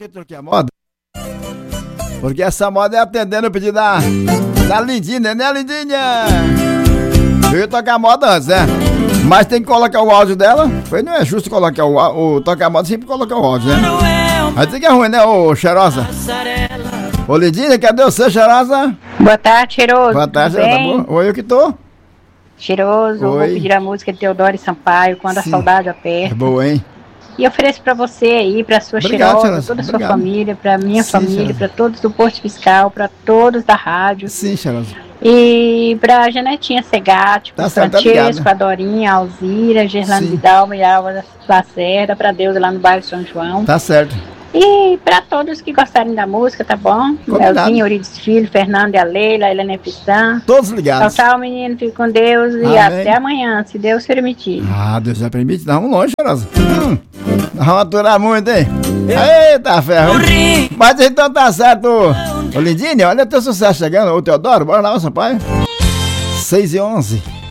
que troquei a moda? Porque essa moda é atendendo o pedido da Lindinha, né, Lindinha? Eu ia tocar a moda antes, né? Mas tem que colocar o áudio dela. Foi, não é justo colocar o tocar a moda, sempre colocar o áudio, né? Aí tem que é ruim, né, ô cheirosa? Ô Lindinha, cadê você, cheirosa? Boa tarde, cheiroso. Boa tarde, tá boa? Oi, eu que tô. Cheiroso, Oi. vou pedir a música de Teodoro e Sampaio, Quando a Saudade Aperta. É boa, hein? E ofereço pra você aí, pra sua Obrigado, cheirosa, cheirosa. toda a sua Obrigado. família, pra minha Sim, família, cheirosa. pra todos do Posto Fiscal, pra todos da rádio. Sim, cheirosa. E pra Janetinha Segatti, pro Tá certo, tá Francesco, ligado. a Dorinha, a Alzira, Gerlane Sim. Vidal e a Alva Lacerda, pra Deus lá no bairro São João. Tá certo. E pra todos que gostarem da música, tá bom? Combinado. Melzinho, Eurides Filho, Fernando e a Leila, a Helena Pissan. Todos Tchau, ligados. tchau, menino. Fique com Deus e Amém. até amanhã, se Deus permitir. Ah, Deus já permite, nós vamos longe, cheirosa. Nós vamos aturar muito, hein? Eita, ferro. Mas então tá certo. Ô Lindinha, olha teu sucesso chegando. Ô Teodoro, bora lá, Sampaio. 6h11.